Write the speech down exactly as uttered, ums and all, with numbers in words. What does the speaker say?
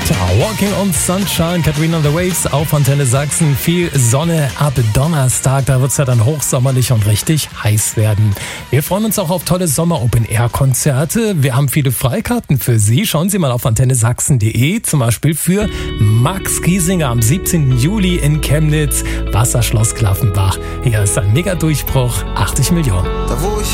Walking on Sunshine, Katrina and the Waves auf Antenne Sachsen. Viel Sonne ab Donnerstag, da wird es ja dann hochsommerlich und richtig heiß werden. Wir freuen uns auch auf tolle Sommer-Open-Air-Konzerte. Wir haben viele Freikarten für Sie. Schauen Sie mal auf antenne sachsen punkt de, zum Beispiel für Max Giesinger am siebzehnten Juli in Chemnitz, Wasserschloss Klaffenbach. Hier ist ein Mega-Durchbruch, achtzig Millionen. Da wo ich